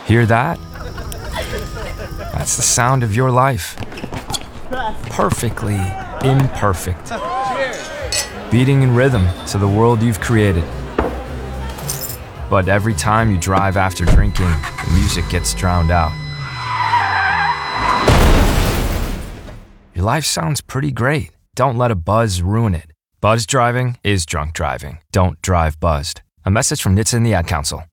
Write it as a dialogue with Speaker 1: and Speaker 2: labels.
Speaker 1: Hear that? That's the sound of your life. Perfectly imperfect. Beating in rhythm to the world you've created. But every time you drive after drinking, the music gets drowned out. Your life sounds pretty great. Don't let a buzz ruin it. Buzz driving is drunk driving. Don't drive buzzed. A message from NHTSA and the Ad Council.